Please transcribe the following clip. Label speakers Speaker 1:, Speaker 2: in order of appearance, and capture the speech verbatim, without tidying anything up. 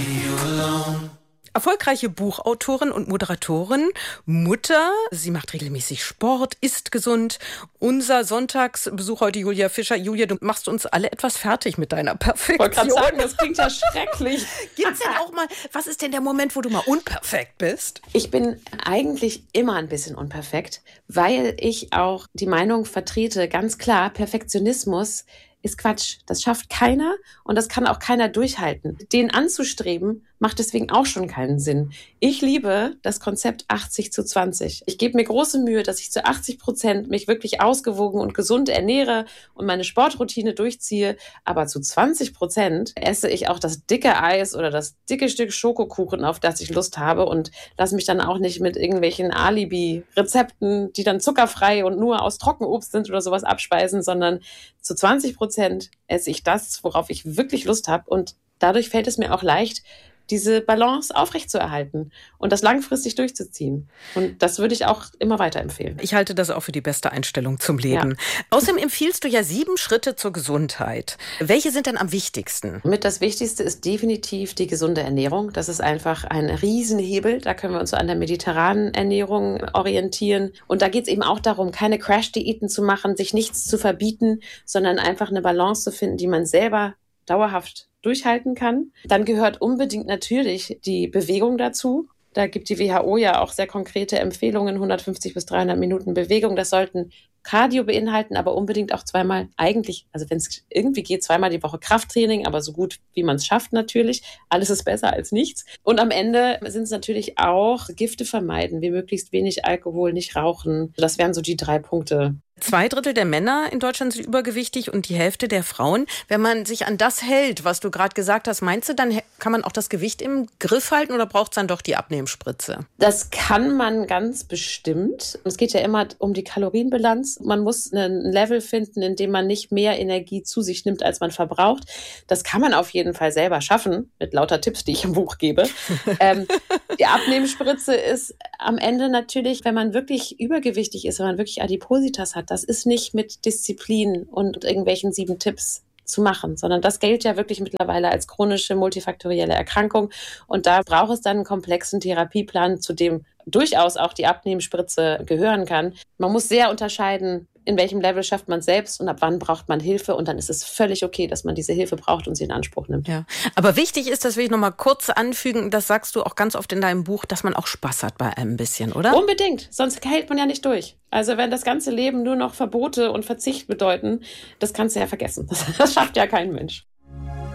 Speaker 1: Erfolgreiche Buchautorin und Moderatorin, Mutter. Sie macht regelmäßig Sport, isst gesund. Unser Sonntagsbesuch heute, Julia Fischer. Julia, du machst uns alle etwas fertig mit deiner Perfektion.
Speaker 2: Ich wollte gerade sagen, das klingt ja schrecklich.
Speaker 1: Gibt's denn auch mal, was ist denn der Moment, wo du mal unperfekt bist?
Speaker 2: Ich bin eigentlich immer ein bisschen unperfekt, weil ich auch die Meinung vertrete, ganz klar, Perfektionismus ist Quatsch. Das schafft keiner und das kann auch keiner durchhalten. Den anzustreben, macht deswegen auch schon keinen Sinn. Ich liebe das Konzept achtzig zu zwanzig. Ich gebe mir große Mühe, dass ich zu achtzig Prozent mich wirklich ausgewogen und gesund ernähre und meine Sportroutine durchziehe. Aber zu zwanzig Prozent esse ich auch das dicke Eis oder das dicke Stück Schokokuchen, auf das ich Lust habe, und lasse mich dann auch nicht mit irgendwelchen Alibi-Rezepten, die dann zuckerfrei und nur aus Trockenobst sind oder sowas, abspeisen, sondern zu zwanzig Prozent esse ich das, worauf ich wirklich Lust habe. Und dadurch fällt es mir auch leicht, diese Balance aufrechtzuerhalten und das langfristig durchzuziehen. Und das würde ich auch immer weiterempfehlen.
Speaker 1: Ich halte das auch für die beste Einstellung zum Leben. Ja. Außerdem empfiehlst du ja sieben Schritte zur Gesundheit. Welche sind denn am wichtigsten?
Speaker 2: Mit das Wichtigste ist definitiv die gesunde Ernährung. Das ist einfach ein Riesenhebel. Da können wir uns so an der mediterranen Ernährung orientieren. Und da geht es eben auch darum, keine Crash-Diäten zu machen, sich nichts zu verbieten, sondern einfach eine Balance zu finden, die man selber dauerhaft durchhalten kann. Dann gehört unbedingt natürlich die Bewegung dazu. Da gibt die W H O ja auch sehr konkrete Empfehlungen, hundertfünfzig bis dreihundert Minuten Bewegung. Das sollten Cardio beinhalten, aber unbedingt auch zweimal, eigentlich, also wenn es irgendwie geht, zweimal die Woche Krafttraining, aber so gut, wie man es schafft natürlich. Alles ist besser als nichts. Und am Ende sind es natürlich auch Gifte vermeiden, wie möglichst wenig Alkohol, nicht rauchen. Das wären so die drei Punkte.
Speaker 1: Zwei Drittel der Männer in Deutschland sind übergewichtig und die Hälfte der Frauen. Wenn man sich an das hält, was du gerade gesagt hast, meinst du, dann kann man auch das Gewicht im Griff halten oder braucht es dann doch die Abnehmspritze?
Speaker 2: Das kann man ganz bestimmt. Es geht ja immer um die Kalorienbilanz. Man muss ein Level finden, in dem man nicht mehr Energie zu sich nimmt, als man verbraucht. Das kann man auf jeden Fall selber schaffen, mit lauter Tipps, die ich im Buch gebe. ähm, die Abnehmspritze ist am Ende natürlich, wenn man wirklich übergewichtig ist, wenn man wirklich Adipositas hat, das ist nicht mit Disziplin und irgendwelchen sieben Tipps zu machen, sondern das gilt ja wirklich mittlerweile als chronische multifaktorielle Erkrankung. Und da braucht es dann einen komplexen Therapieplan, zu dem durchaus auch die Abnehmspritze gehören kann. Man muss sehr unterscheiden, in welchem Level schafft man es selbst und ab wann braucht man Hilfe. Und dann ist es völlig okay, dass man diese Hilfe braucht und sie in Anspruch nimmt.
Speaker 1: Ja. Aber wichtig ist, das will ich noch mal kurz anfügen, das sagst du auch ganz oft in deinem Buch, dass man auch Spaß hat bei einem bisschen, oder?
Speaker 2: Unbedingt, sonst hält man ja nicht durch. Also wenn das ganze Leben nur noch Verbote und Verzicht bedeuten, das kannst du ja vergessen. Das schafft ja kein Mensch.